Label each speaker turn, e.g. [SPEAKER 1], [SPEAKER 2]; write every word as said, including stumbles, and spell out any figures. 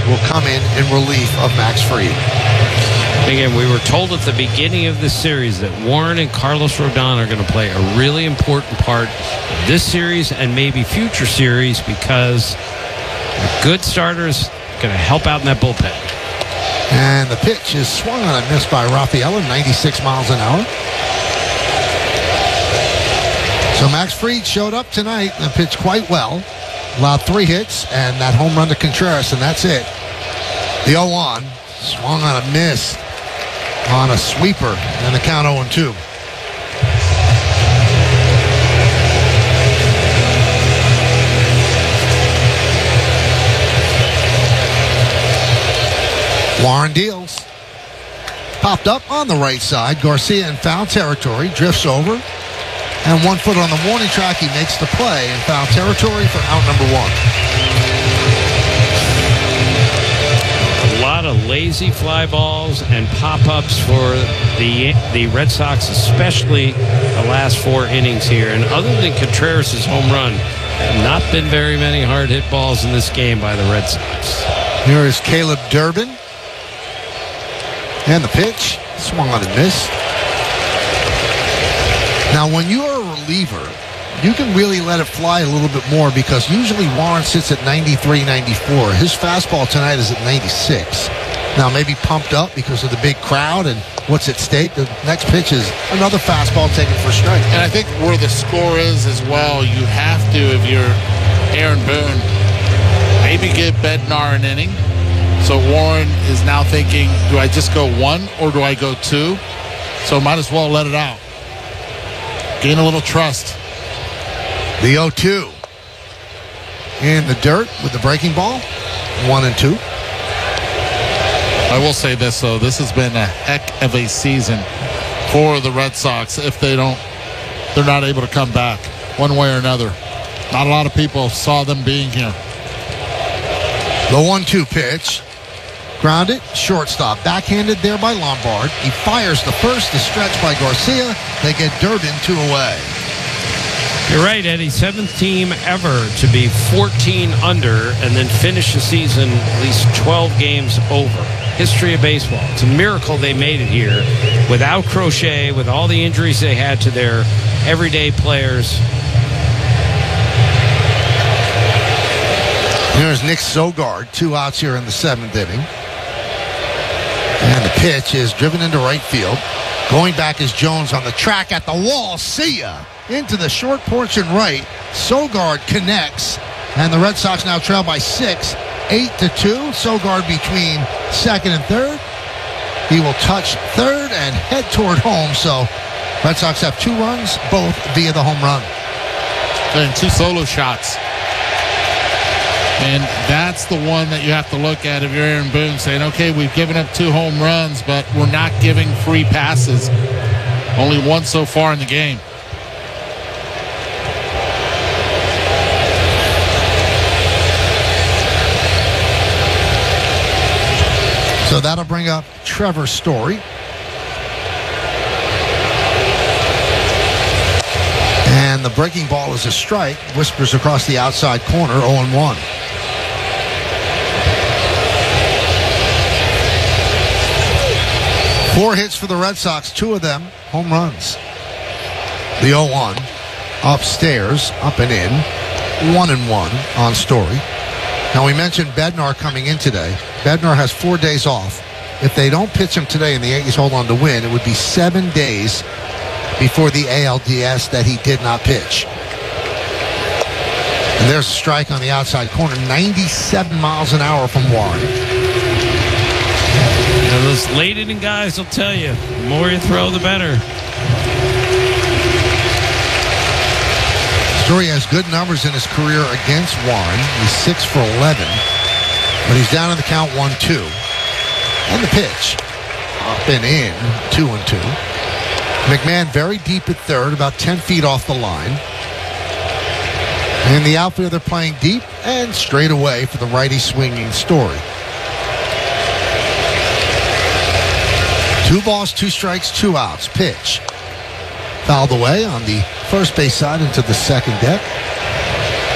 [SPEAKER 1] will come in in relief of Max Fried.
[SPEAKER 2] Again, we were told at the beginning of this series that Warren and Carlos Rodon are going to play a really important part in this series and maybe future series because a good starters going to help out in that bullpen.
[SPEAKER 1] And the pitch is swung on and missed by Rafaela, ninety-six miles an hour. So Max Fried showed up tonight and pitched quite well. Allowed three hits and that home run to Contreras, and that's it. The oh one swung on a miss on a sweeper, and the count oh and two. Warren deals. Popped up on the right side. Garcia in foul territory. Drifts over. And one foot on the warning track. He makes the play in foul territory for out number one.
[SPEAKER 2] A lot of lazy fly balls and pop-ups for the the Red Sox, especially the last four innings here. And other than Contreras' home run, have not been very many hard-hit balls in this game by the Red Sox.
[SPEAKER 1] Here is Caleb Durbin. And the pitch, swung on and missed. Now, when you are a reliever, you can really let it fly a little bit more because usually Warren sits at ninety-three, ninety-four. His fastball tonight is at ninety-six. Now, maybe pumped up because of the big crowd and what's at stake. The next pitch is another fastball taken for strike.
[SPEAKER 3] And I think where the score is as well, you have to, if you're Aaron Boone, maybe give Bednar an inning. So Warren is now thinking, do I just go one or do I go two? So might as well let it out. Gain a little trust.
[SPEAKER 1] The oh two. In the dirt with the breaking ball. One and two.
[SPEAKER 3] I will say this, though. This has been a heck of a season for the Red Sox if they don't, they're not able to come back one way or another. Not a lot of people saw them being here.
[SPEAKER 1] The one two pitch. Grounded, shortstop. Backhanded there by Lombard. He fires the first, the stretch by Garcia. They get Durbin two away.
[SPEAKER 2] You're right, Eddie. Seventh team ever to be fourteen under and then finish the season at least twelve games over. History of baseball. It's a miracle they made it here without Crochet, with all the injuries they had to their everyday players.
[SPEAKER 1] Here's Nick Sogard, two outs here in the seventh inning. And the pitch is driven into right field. Going back is Jones on the track at the wall. See ya! Into the short porch and right. Sogard connects. And the Red Sox now trail by six. Eight to two. Sogard between second and third. He will touch third and head toward home. So Red Sox have two runs, both via the home run.
[SPEAKER 3] And two solo shots. And that's the one that you have to look at if you're Aaron Boone, saying, okay, we've given up two home runs, but we're not giving free passes. Only one so far in the game.
[SPEAKER 1] So that'll bring up Trevor Story. And the breaking ball is a strike. Whispers across the outside corner, oh and one. Four hits for the Red Sox, two of them home runs. The oh one upstairs, up and in, one and one on Story. Now, we mentioned Bednar coming in today. Bednar has four days off. If they don't pitch him today and the Yankees hold on to win, it would be seven days before the A L D S that he did not pitch. And there's a strike on the outside corner, ninety-seven miles an hour from Warren.
[SPEAKER 2] You know, those late inning guys will tell you, the more you throw, the better.
[SPEAKER 1] Story has good numbers in his career against Warren. He's six for eleven, but he's down in the count one two. And the pitch, up and in, two and two. McMahon very deep at third, about ten feet off the line. And the outfield, they're playing deep and straight away for the righty swinging Story. Two balls, two strikes, two outs. Pitch. Fouled away on the first base side into the second deck.